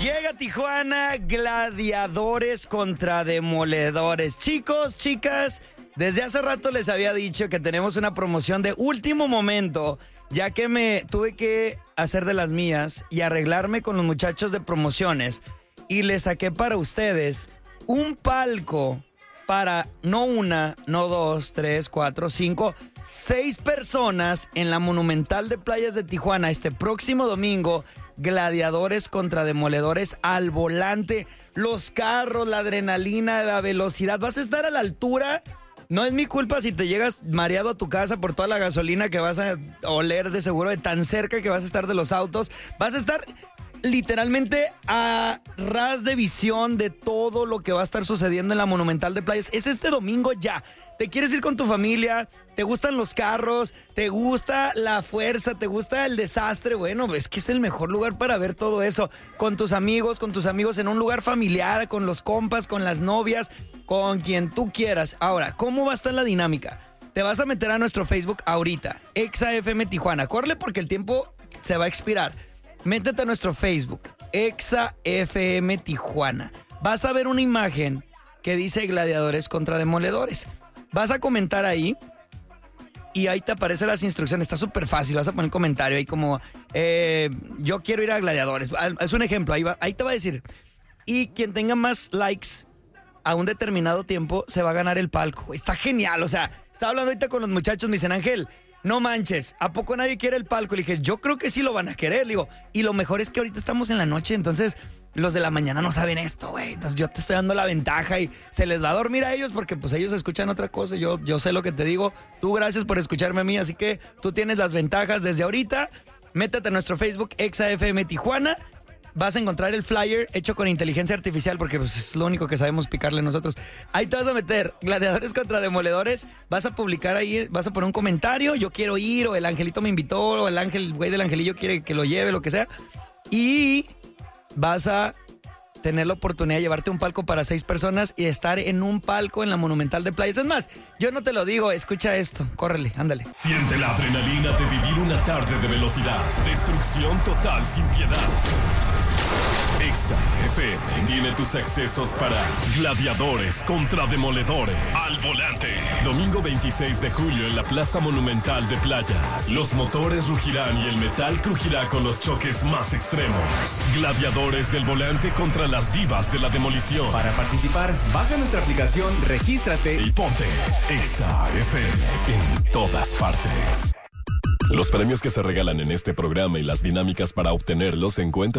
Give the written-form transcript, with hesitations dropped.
Llega a Tijuana, Gladiadores contra Demoledores. Chicos, chicas, desde hace rato les había dicho que tenemos una promoción de último momento, ya que me tuve que hacer de las mías y arreglarme con los muchachos de promociones. Y les saqué para ustedes un palco para no una, no dos, tres, cuatro, cinco, 6 personas en la Monumental de Playas de Tijuana este próximo domingo. Gladiadores contra Demoledores al volante. Los carros, la adrenalina, la velocidad. Vas a estar a la altura. No es mi culpa si te llegas mareado a tu casa por toda la gasolina que vas a oler de seguro de tan cerca que vas a estar de los autos. Vas a estar literalmente a ras de visión de todo lo que va a estar sucediendo en la Monumental de Playas. Es este domingo ya. ¿Te quieres ir con tu familia? ¿Te gustan los carros? ¿Te gusta la fuerza? ¿Te gusta el desastre? Bueno, es que es el mejor lugar para ver todo eso. Con tus amigos en un lugar familiar, con los compas, con las novias, con quien tú quieras. Ahora, ¿cómo va a estar la dinámica? Te vas a meter a nuestro Facebook ahorita, Exa FM Tijuana. Corre porque el tiempo se va a expirar. Métete a nuestro Facebook, Exa FM Tijuana. Vas a ver una imagen que dice Gladiadores contra Demoledores. Vas a comentar ahí y ahí te aparecen las instrucciones. Está súper fácil. Vas a poner un comentario ahí como, yo quiero ir a Gladiadores. Es un ejemplo, ahí te va a decir. Y quien tenga más likes a un determinado tiempo se va a ganar el palco. Está genial, o sea, estaba hablando ahorita con los muchachos, me dicen, Ángel, no manches, ¿a poco nadie quiere el palco? Le dije, yo creo que sí lo van a querer. Le digo, y lo mejor es que ahorita estamos en la noche, entonces los de la mañana no saben esto, güey. Entonces yo te estoy dando la ventaja y se les va a dormir a ellos porque pues ellos escuchan otra cosa. Yo sé lo que te digo. Tú gracias por escucharme a mí, así que tú tienes las ventajas desde ahorita. Métete a nuestro Facebook, Exa FM Tijuana. Vas a encontrar el flyer hecho con inteligencia artificial porque pues, es lo único que sabemos picarle nosotros. Ahí te vas a meter Gladiadores contra Demoledores. Vas a publicar ahí, vas a poner un comentario. Yo quiero ir, o el angelito me invitó, o el güey del angelillo quiere que lo lleve, lo que sea. Y vas a tener la oportunidad de llevarte un palco para 6 personas y estar en un palco en la Monumental de Playas. Es más, yo no te lo digo, escucha esto. Córrele, ándale. Siente la adrenalina de vivir una tarde de velocidad. Destrucción total sin piedad. Exa FM tiene tus accesos para Gladiadores contra Demoledores al volante. Domingo 26 de julio en la Plaza Monumental de Playas. Los motores rugirán y el metal crujirá con los choques más extremos. Gladiadores del volante contra las divas de la demolición. Para participar, baja nuestra aplicación, regístrate y ponte Exa FM en todas partes. Los premios que se regalan en este programa y las dinámicas para obtenerlos se encuentran